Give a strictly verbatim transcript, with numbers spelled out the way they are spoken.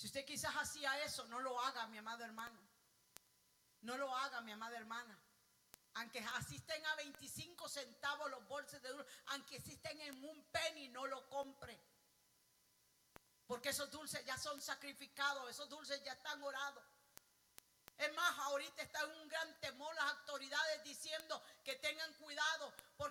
Si usted quizás hacía eso, no lo haga, mi amado hermano. No lo haga, mi amada hermana. Aunque asisten a veinticinco centavos los bolsos de dulces, aunque existen en un penny, no lo compre. Porque esos dulces ya son sacrificados, esos dulces ya están orados. Es más, ahorita está un gran temor las autoridades diciendo que tengan cuidado, porque